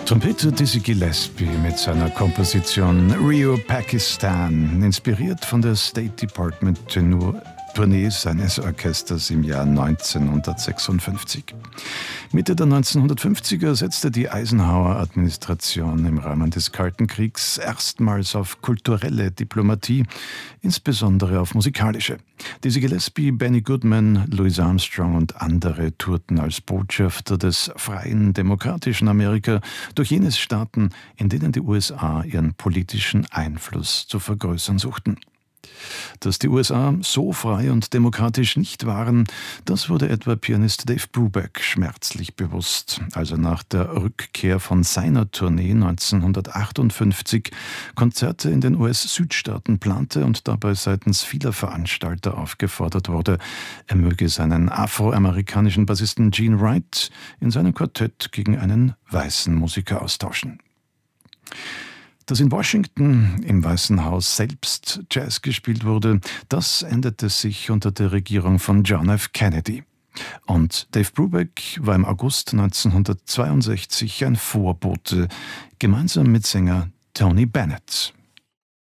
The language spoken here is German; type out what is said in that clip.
Trompeter Dizzy Gillespie mit seiner Komposition Rio Pakistan, inspiriert von der State Department Tournee seines Orchesters im Jahr 1956. Mitte der 1950er setzte die Eisenhower-Administration im Rahmen des Kalten Kriegs erstmals auf kulturelle Diplomatie, insbesondere auf musikalische. Dizzy Gillespie, Benny Goodman, Louis Armstrong und andere tourten als Botschafter des freien, demokratischen Amerika durch jene Staaten, in denen die USA ihren politischen Einfluss zu vergrößern suchten. Dass die USA so frei und demokratisch nicht waren, das wurde etwa Pianist Dave Brubeck schmerzlich bewusst, als er nach der Rückkehr von seiner Tournee 1958 Konzerte in den US-Südstaaten plante und dabei seitens vieler Veranstalter aufgefordert wurde, er möge seinen afroamerikanischen Bassisten Gene Wright in seinem Quartett gegen einen weißen Musiker austauschen. Dass in Washington im Weißen Haus selbst Jazz gespielt wurde, das änderte sich unter der Regierung von John F. Kennedy. Und Dave Brubeck war im August 1962 ein Vorbote, gemeinsam mit Sänger Tony Bennett.